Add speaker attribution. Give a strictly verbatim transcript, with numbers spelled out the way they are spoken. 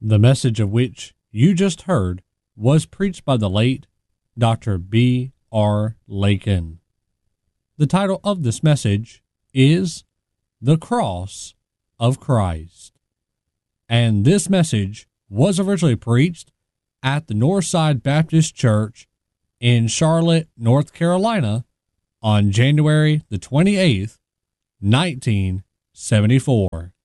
Speaker 1: The message of which you just heard was preached by the late Doctor B R Lakin. The title of this message is The Cross of Christ. And this message was originally preached at the Northside Baptist Church in Charlotte, North Carolina on January the twenty-eighth, nineteen seventy-four.